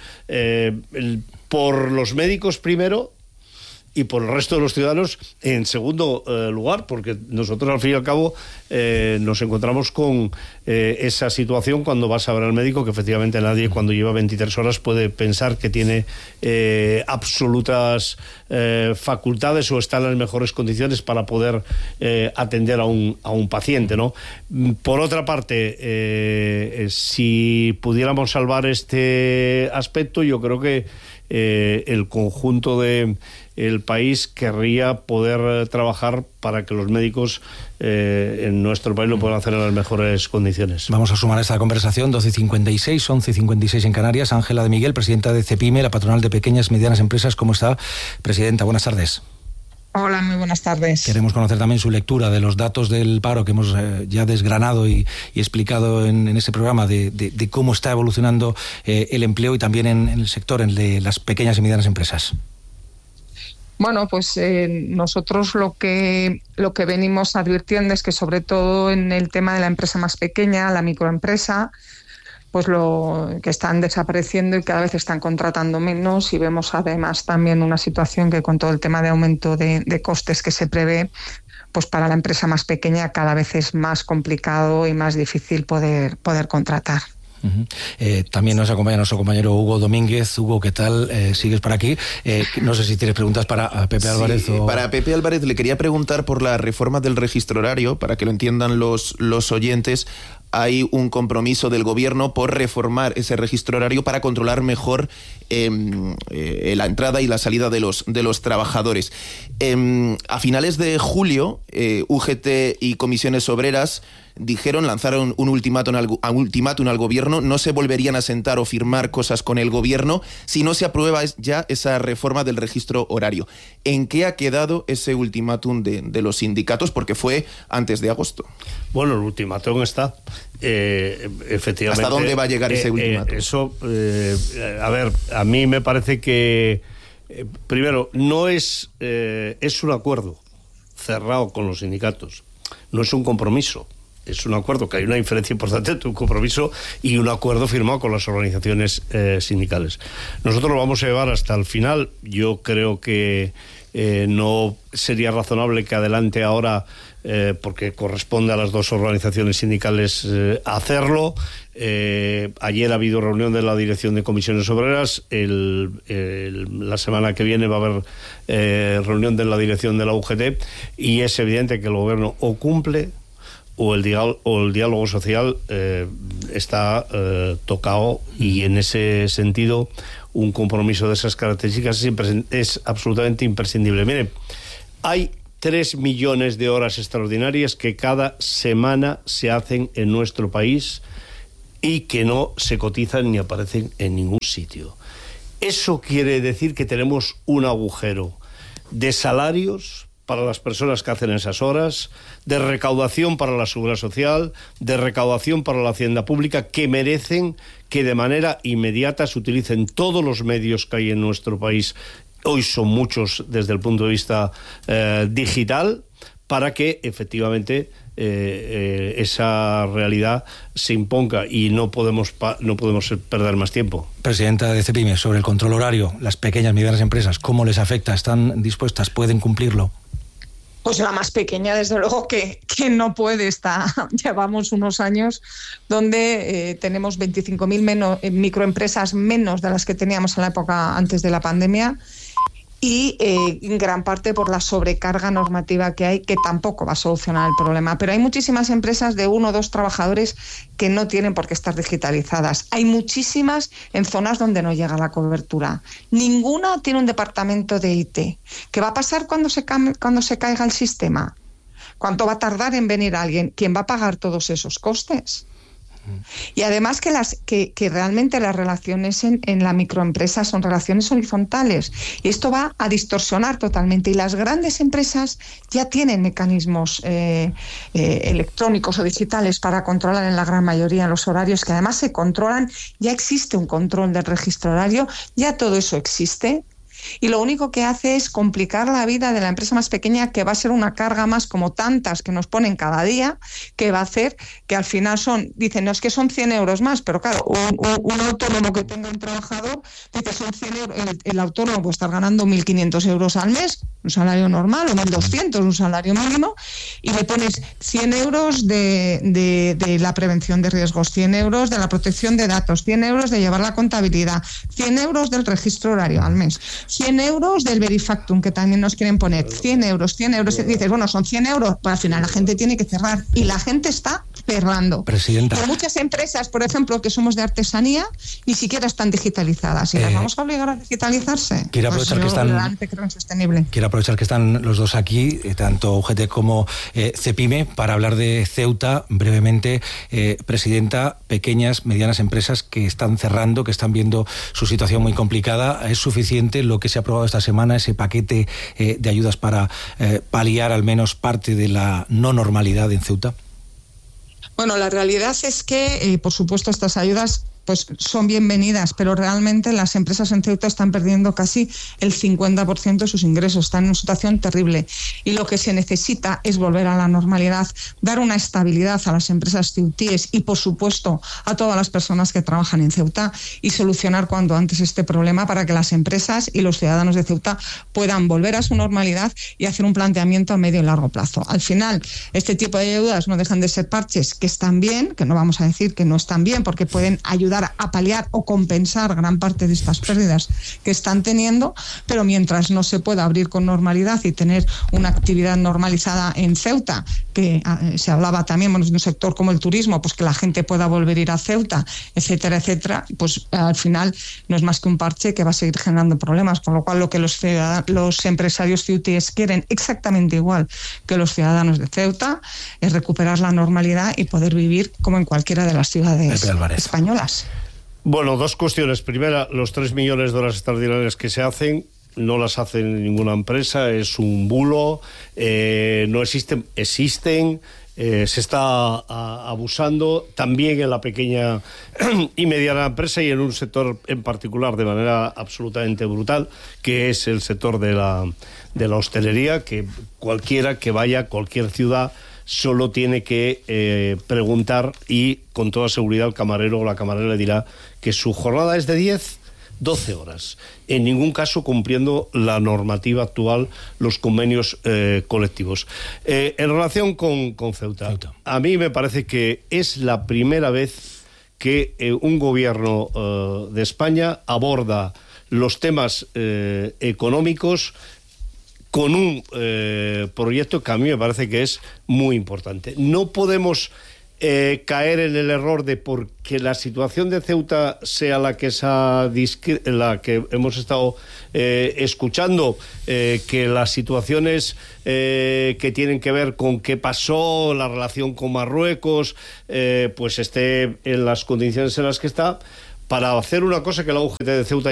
por los médicos primero y por el resto de los ciudadanos en segundo lugar, porque nosotros al fin y al cabo nos encontramos con esa situación cuando vas a ver al médico, que efectivamente nadie cuando lleva 23 horas puede pensar que tiene absolutas facultades o está en las mejores condiciones para poder atender a un paciente, ¿no? Por otra parte, si pudiéramos salvar este aspecto, yo creo que el conjunto de el país querría poder trabajar para que los médicos en nuestro país lo puedan hacer en las mejores condiciones. Vamos a sumar a esta conversación, 12:56, 11:56 en Canarias. Ángela de Miguel, presidenta de CEPIME, la patronal de pequeñas y medianas empresas. ¿Cómo está, presidenta? Buenas tardes. Hola, muy buenas tardes. Queremos conocer también su lectura de los datos del paro que hemos ya desgranado y explicado en este programa, de cómo está evolucionando el empleo y también en el sector, en el de las pequeñas y medianas empresas. Bueno, pues nosotros lo que venimos advirtiendo es que sobre todo en el tema de la empresa más pequeña, la microempresa, pues lo que están desapareciendo y cada vez están contratando menos, y vemos además también una situación que con todo el tema de aumento de costes que se prevé, pues para la empresa más pequeña cada vez es más complicado y más difícil poder contratar. También nos acompaña nuestro compañero Hugo Domínguez. Hugo, ¿qué tal? ¿Sigues por aquí? No sé si tienes preguntas para Pepe Álvarez. Para Pepe Álvarez le quería preguntar por la reforma del registro horario, para que lo entiendan los oyentes. Hay un compromiso del gobierno por reformar ese registro horario para controlar mejor la entrada y la salida de los trabajadores. A finales de julio, UGT y comisiones obreras lanzaron un ultimátum al gobierno. No se volverían a sentar o firmar cosas con el gobierno si no se aprueba ya esa reforma del registro horario. ¿En qué ha quedado ese ultimátum de los sindicatos? Porque fue antes de agosto. Bueno, el ultimátum está. Efectivamente. ¿Hasta dónde va a llegar ese ultimátum? A ver, a mí me parece que primero no es un acuerdo cerrado con los sindicatos, no es un compromiso. Es un acuerdo, que hay una diferencia importante entre un compromiso y un acuerdo firmado con las organizaciones sindicales. Nosotros lo vamos a llevar hasta el final. Yo creo que no sería razonable que adelante ahora, porque corresponde a las dos organizaciones sindicales hacerlo. Ayer ha habido reunión de la dirección de comisiones obreras. La semana que viene va a haber reunión de la dirección de la UGT, y es evidente que el gobierno o cumple o el diálogo social está tocado, y en ese sentido un compromiso de esas características es absolutamente imprescindible. Miren, hay 3 millones de horas extraordinarias que cada semana se hacen en nuestro país y que no se cotizan ni aparecen en ningún sitio. Eso quiere decir que tenemos un agujero de salarios para las personas que hacen esas horas, de recaudación para la Seguridad Social, de recaudación para la Hacienda Pública, que merecen que de manera inmediata se utilicen todos los medios que hay en nuestro país. Hoy son muchos desde el punto de vista digital, para que efectivamente esa realidad se imponga, y no podemos perder más tiempo. Presidenta de Cepime, sobre el control horario, las pequeñas y medianas empresas, ¿cómo les afecta? ¿Están dispuestas? ¿Pueden cumplirlo? Pues la más pequeña, desde luego, que no puede estar. Llevamos unos años donde tenemos 25.000 microempresas menos de las que teníamos en la época antes de la pandemia, y en gran parte por la sobrecarga normativa que hay, que tampoco va a solucionar el problema. Pero hay muchísimas empresas de 1 o 2 trabajadores que no tienen por qué estar digitalizadas. Hay muchísimas en zonas donde no llega la cobertura. Ninguna tiene un departamento de IT. ¿Qué va a pasar cuando se caiga el sistema? ¿Cuánto va a tardar en venir alguien? ¿Quién va a pagar todos esos costes? Y además que realmente las relaciones en la microempresa son relaciones horizontales, y esto va a distorsionar totalmente, y las grandes empresas ya tienen mecanismos electrónicos o digitales para controlar en la gran mayoría los horarios, que además se controlan, ya existe un control del registro horario, ya todo eso existe. Y lo único que hace es complicar la vida de la empresa más pequeña, que va a ser una carga más, como tantas que nos ponen cada día, que va a hacer que al final dicen, no, es que son 100 euros más, pero claro, un autónomo que tenga un trabajador, dice, son 100 euros, el autónomo puede estar ganando 1.500 euros al mes, un salario normal, o 1.200, un salario mínimo, y le pones 100 euros de la prevención de riesgos, 100 euros de la protección de datos, 100 euros de llevar la contabilidad, 100 euros del registro horario al mes, 100 euros del Verifactum, que también nos quieren poner, 100 euros, y dices, bueno, son 100 euros, pero al final la gente tiene que cerrar, y la gente está cerrando. Presidenta. Hay muchas empresas, por ejemplo, que somos de artesanía, ni siquiera están digitalizadas, y las vamos a obligar a digitalizarse. Quiero aprovechar que están los dos aquí, tanto UGT como Cepime, para hablar de Ceuta brevemente. Presidenta, pequeñas, medianas empresas que están cerrando, que están viendo su situación muy complicada. ¿Es suficiente lo que se ha aprobado esta semana, ese paquete de ayudas para paliar al menos parte de la no normalidad en Ceuta? Bueno, la realidad es que, por supuesto, estas ayudas pues son bienvenidas, pero realmente las empresas en Ceuta están perdiendo casi el 50% de sus ingresos, están en una situación terrible, y lo que se necesita es volver a la normalidad, dar una estabilidad a las empresas ceutíes y, por supuesto, a todas las personas que trabajan en Ceuta, y solucionar cuanto antes este problema para que las empresas y los ciudadanos de Ceuta puedan volver a su normalidad y hacer un planteamiento a medio y largo plazo. Al final, este tipo de ayudas no dejan de ser parches que están bien, que no vamos a decir que no están bien, porque pueden ayudar a paliar o compensar gran parte de estas pérdidas que están teniendo, pero mientras no se pueda abrir con normalidad y tener una actividad normalizada en Ceuta, que se hablaba también, bueno, de un sector como el turismo, pues que la gente pueda volver a ir a Ceuta, etcétera, etcétera, pues al final no es más que un parche que va a seguir generando problemas, con lo cual lo que los empresarios ceutíes quieren, exactamente igual que los ciudadanos de Ceuta, es recuperar la normalidad y poder vivir como en cualquiera de las ciudades españolas. Bueno, dos cuestiones. Primera, los 3 millones de horas extraordinarias que se hacen, no las hace ninguna empresa, es un bulo, no existen, se está abusando también en la pequeña y mediana empresa, y en un sector en particular de manera absolutamente brutal, que es el sector de la hostelería, que cualquiera que vaya a cualquier ciudad solo tiene que preguntar, y con toda seguridad el camarero o la camarera le dirá que su jornada es de 10-12 horas, en ningún caso cumpliendo la normativa actual, los convenios colectivos. En relación con Ceuta, a mí me parece que es la primera vez que un gobierno de España aborda los temas económicos con un proyecto que a mí me parece que es muy importante. No podemos caer en el error de, porque la situación de Ceuta sea la que hemos estado escuchando, que las situaciones que tienen que ver con qué pasó, la relación con Marruecos, pues esté en las condiciones en las que está, para hacer una cosa que la UGT de Ceuta lleva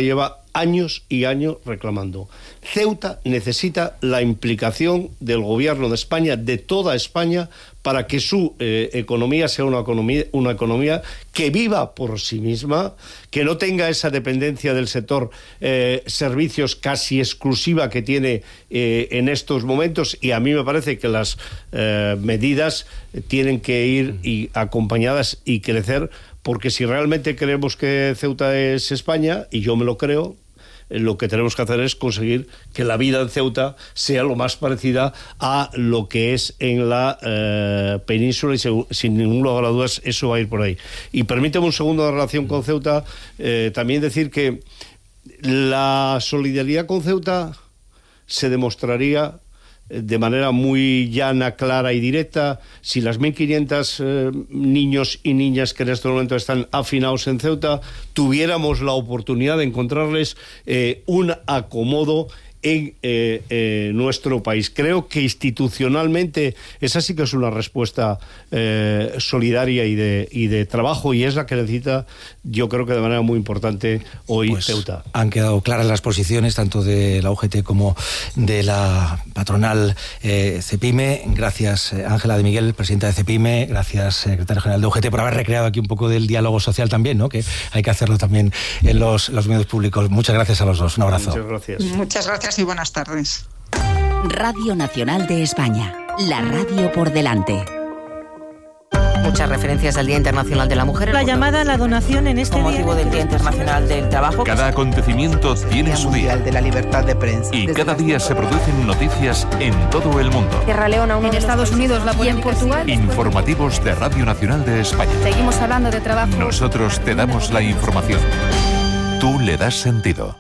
años y años reclamando. Ceuta necesita la implicación del gobierno de España, de toda España, para que su economía sea una economía que viva por sí misma, que no tenga esa dependencia del sector servicios casi exclusiva que tiene en estos momentos. Y a mí me parece que las medidas tienen que ir acompañadas y crecer, porque si realmente creemos que Ceuta es España, y yo me lo creo, lo que tenemos que hacer es conseguir que la vida en Ceuta sea lo más parecida a lo que es en la península, y sin ningún lugar a dudas eso va a ir por ahí. Y permíteme un segundo de relación con Ceuta, también decir que la solidaridad con Ceuta se demostraría de manera muy llana, clara y directa si las 1.500 niños y niñas que en este momento están hacinados en Ceuta tuviéramos la oportunidad de encontrarles un acomodo en nuestro país. Creo que institucionalmente esa sí que es una respuesta solidaria y de trabajo, y es la que necesita, yo creo que de manera muy importante hoy Ceuta. Han quedado claras las posiciones tanto de la UGT como de la patronal CEPIME. Gracias, Ángela de Miguel, presidenta de CEPIME. Gracias, secretario general de UGT, por haber recreado aquí un poco del diálogo social también, ¿no? Que hay que hacerlo también en los medios públicos. Muchas gracias a los dos. Un abrazo. Muchas gracias. Muchas gracias y buenas tardes. Radio Nacional de España, la radio por delante. Muchas referencias al Día Internacional de la Mujer. La llamada a la donación en este con motivo del Día Internacional del Trabajo. Cada acontecimiento tiene su día. de la libertad de prensa. Y cada día se producen noticias en todo el mundo. Sierra Leona, en Estados Unidos, la polémica en Portugal. Informativos de Radio Nacional de España. Seguimos hablando de trabajo. Nosotros te damos la información. Tú le das sentido.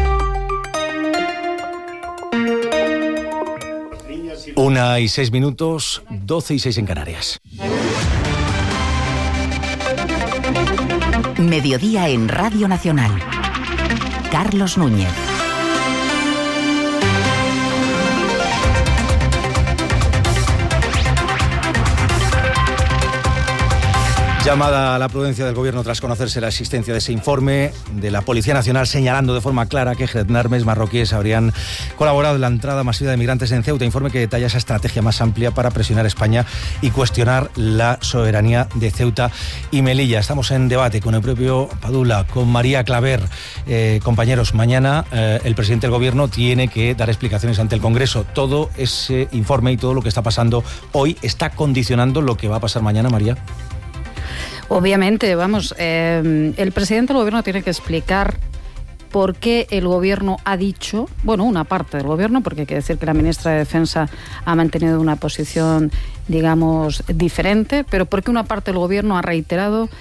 1:06, 12:06 en Canarias. Mediodía en Radio Nacional. Carlos Núñez. Llamada a la prudencia del Gobierno tras conocerse la existencia de ese informe de la Policía Nacional señalando de forma clara que gendarmes marroquíes habrían colaborado en la entrada masiva de migrantes en Ceuta. Informe que detalla esa estrategia más amplia para presionar a España y cuestionar la soberanía de Ceuta y Melilla. Estamos en debate con el propio Padula, con María Claver. Compañeros, mañana el presidente del Gobierno tiene que dar explicaciones ante el Congreso. Todo ese informe y todo lo que está pasando hoy está condicionando lo que va a pasar mañana, María. Obviamente, vamos, el presidente del Gobierno tiene que explicar por qué el Gobierno ha dicho, bueno, una parte del Gobierno, porque hay que decir que la ministra de Defensa ha mantenido una posición, digamos, diferente, pero por qué una parte del Gobierno ha reiterado,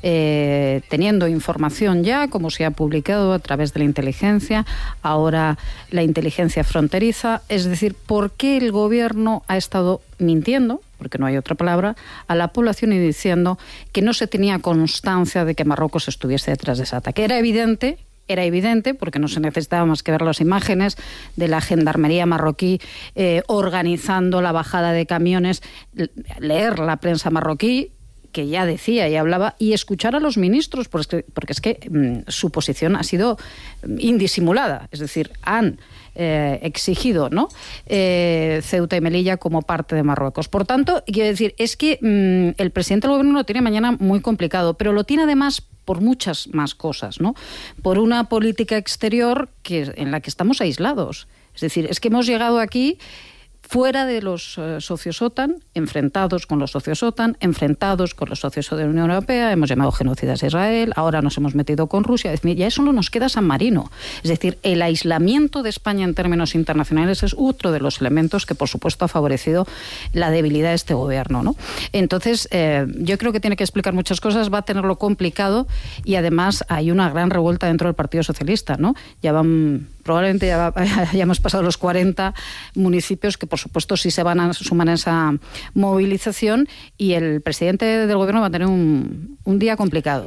teniendo información ya, como se ha publicado a través de la inteligencia, ahora la inteligencia fronteriza, es decir, por qué el Gobierno ha estado mintiendo, porque no hay otra palabra, a la población y diciendo que no se tenía constancia de que Marruecos estuviese detrás de ese ataque. Era evidente, porque no se necesitaba más que ver las imágenes de la gendarmería marroquí organizando la bajada de camiones, leer la prensa marroquí, que ya decía y hablaba, y escuchar a los ministros, porque es que su posición ha sido indisimulada. Es decir, han exigido, ¿no?, Ceuta y Melilla como parte de Marruecos. Por tanto, quiero decir, es que el presidente del Gobierno lo tiene mañana muy complicado, pero lo tiene además por muchas más cosas, ¿no? Por una política exterior en la que estamos aislados. Es decir, es que hemos llegado aquí fuera de los socios OTAN, enfrentados con los socios OTAN, enfrentados con los socios de la Unión Europea, hemos llamado genocidas a Israel, ahora nos hemos metido con Rusia, es decir, ya solo nos queda San Marino. Es decir, el aislamiento de España en términos internacionales es otro de los elementos que, por supuesto, ha favorecido la debilidad de este gobierno, ¿no? Entonces, yo creo que tiene que explicar muchas cosas, va a tenerlo complicado y además hay una gran revuelta dentro del Partido Socialista, ¿no? Probablemente ya hayamos pasado los 40 municipios que, por supuesto, sí se van a sumar a esa movilización, y el presidente del Gobierno va a tener un día complicado.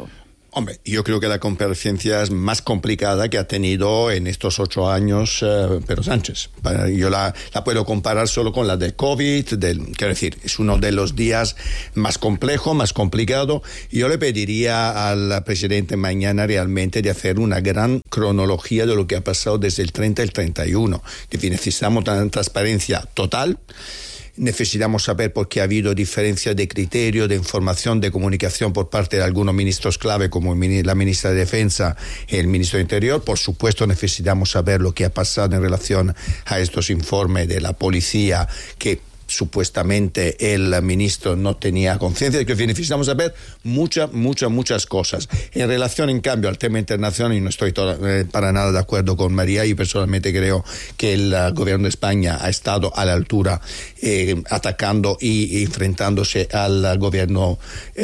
Hombre, yo creo que la comparecencia es más complicada que ha tenido en estos 8 años Pedro Sánchez. Yo la puedo comparar solo con la de COVID, quiero decir, es uno de los días más complejos, más complicado. Yo le pediría al presidente mañana realmente de hacer una gran cronología de lo que ha pasado desde el 30 al 31. Es decir, necesitamos una transparencia total. Necesitamos saber por qué ha habido diferencia de criterio, de información, de comunicación por parte de algunos ministros clave, como la ministra de Defensa y el ministro de Interior. Por supuesto, necesitamos saber lo que ha pasado en relación a estos informes de la policía, que supuestamente el ministro no tenía conciencia de que necesitamos saber muchas cosas. En relación, en cambio, al tema internacional, y no estoy para nada de acuerdo con María, y personalmente creo que el gobierno de España ha estado a la altura, atacando y enfrentándose al gobierno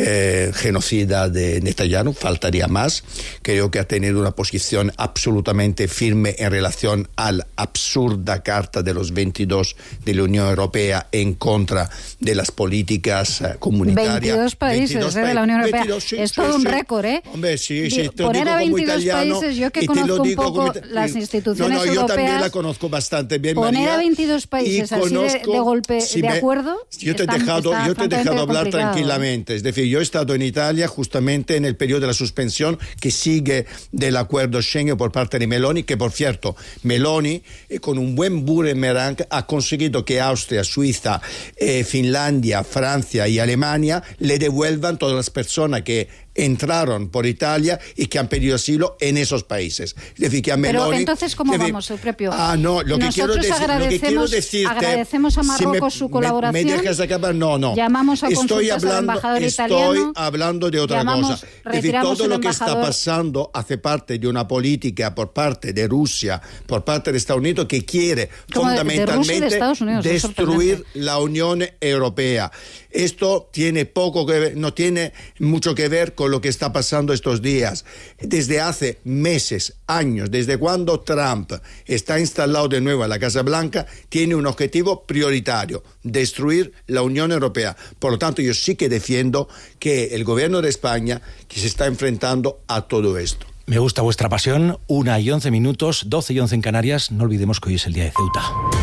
genocida de Netanyahu. Faltaría más. Creo que ha tenido una posición absolutamente firme en relación a la absurda Carta de los 22 de la Unión Europea en contra de las políticas comunitarias. 22 países de la Unión Europea. 22, sí, es todo un récord, ¿eh? Hombre, sí, poner a 22 países, yo que conozco un poco las instituciones europeas... yo también la conozco bastante bien, poner María, a 22 países así de golpe, de acuerdo... Yo te he dejado hablar tranquilamente. Es decir, yo he estado en Italia justamente en el periodo de la suspensión que sigue del acuerdo Schengen por parte de Meloni, que por cierto, Meloni, con un buen boomerang, ha conseguido que Austria, Suiza, Finlandia, Francia y Alemania le devuelvan todas las personas que entraron por Italia y que han pedido asilo en esos países. Es decir, que a Meloni... Pero entonces, ¿cómo vamos, propio? No, lo que quiero decirte... Agradecemos a Marruecos su colaboración. ¿Me dejas acabar? No. Llamamos a consultas al embajador italiano. Estoy hablando de otra cosa. Es decir, todo lo que está pasando hace parte de una política por parte de Rusia, por parte de Estados Unidos, que quiere fundamentalmente destruir la Unión Europea. Esto tiene poco que ver, no tiene mucho que ver con lo que está pasando estos días. Desde hace meses, años, desde cuando Trump está instalado de nuevo en la Casa Blanca, tiene un objetivo prioritario: destruir la Unión Europea. Por lo tanto, yo sí que defiendo que el gobierno de España que se está enfrentando a todo esto. Me gusta vuestra pasión. 1:11, 12:11 en Canarias. No olvidemos que hoy es el día de Ceuta.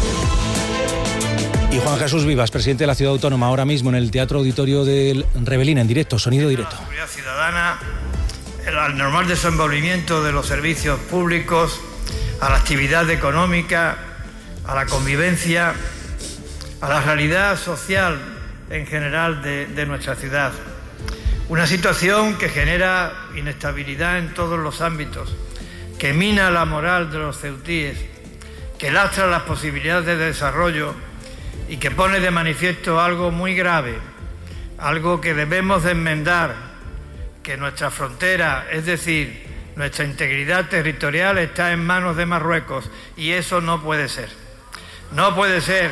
Y Juan Jesús Vivas, presidente de la Ciudad Autónoma, ahora mismo en el Teatro Auditorio del Rebelín, en directo, sonido directo. La seguridad ciudadana, el normal desenvolvimiento de los servicios públicos, a la actividad económica, a la convivencia, a la realidad social en general de nuestra ciudad. Una situación que genera inestabilidad en todos los ámbitos, que mina la moral de los ceutíes, que lastra las posibilidades de desarrollo y que pone de manifiesto algo muy grave, algo que debemos de enmendar, que nuestra frontera, es decir, nuestra integridad territorial, está en manos de Marruecos, y eso no puede ser. No puede ser,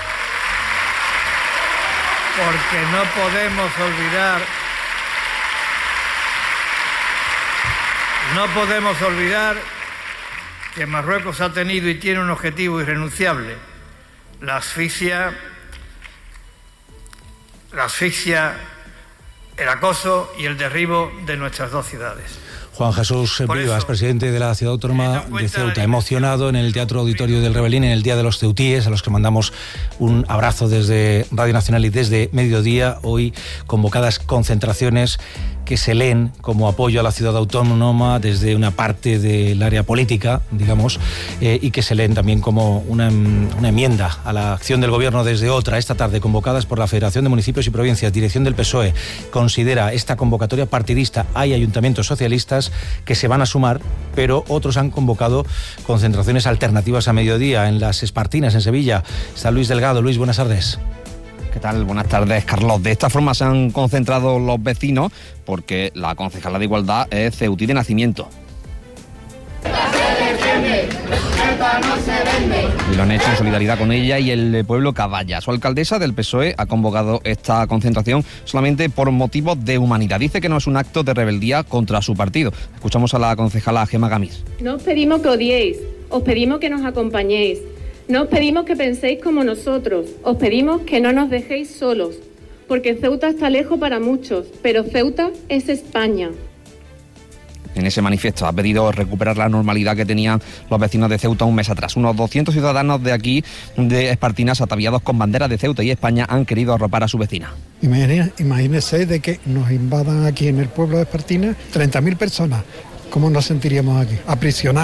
porque no podemos olvidar que Marruecos ha tenido y tiene un objetivo irrenunciable: la asfixia, el acoso y el derribo de nuestras dos ciudades. Juan Jesús Vivas, presidente de la Ciudad Autónoma de Ceuta, emocionado en el Teatro Auditorio del Rebelín en el Día de los Ceutíes, a los que mandamos un abrazo desde Radio Nacional y desde Mediodía. Hoy convocadas concentraciones que se leen como apoyo a la Ciudad Autónoma desde una parte del área política, digamos, y que se leen también como una enmienda a la acción del Gobierno desde otra. Esta tarde, convocadas por la Federación de Municipios y Provincias, dirección del PSOE, considera esta convocatoria partidista. Hay ayuntamientos socialistas que se van a sumar, pero otros han convocado concentraciones alternativas a mediodía. En las Espartinas, en Sevilla, está Luis Delgado. Luis, buenas tardes. ¿Qué tal? Buenas tardes, Carlos. De esta forma se han concentrado los vecinos porque la concejala de Igualdad es ceutí de nacimiento. Y lo han hecho en solidaridad con ella y el pueblo Caballa. Su alcaldesa del PSOE ha convocado esta concentración solamente por motivos de humanidad. Dice que no es un acto de rebeldía contra su partido. Escuchamos a la concejala Gemma Gamis. No os pedimos que odiéis, os pedimos que nos acompañéis. No os pedimos que penséis como nosotros, os pedimos que no nos dejéis solos, porque Ceuta está lejos para muchos, pero Ceuta es España. En ese manifiesto ha pedido recuperar la normalidad que tenían los vecinos de Ceuta un mes atrás. Unos 200 ciudadanos de aquí, de Espartinas, ataviados con banderas de Ceuta y España, han querido arropar a su vecina. Imagínese de que nos invadan aquí en el pueblo de Espartinas 30.000 personas. ¿Cómo nos sentiríamos aquí? Aprisionados.